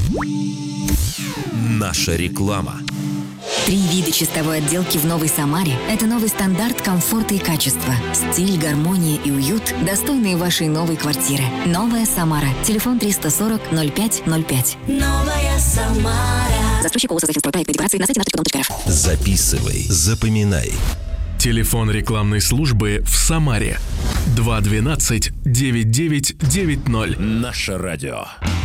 Наша реклама. 3 вида чистовой отделки в Новой Самаре – это новый стандарт комфорта и качества. Стиль, гармония и уют, достойные вашей новой квартиры. Новая Самара. Телефон 340-05-05. Новая Самара. Застройщик ООО «Создатель декорации» на сайте nashretelecom.rf. Записывай, запоминай. Телефон рекламной службы в Самаре 212-9990. Наше радио.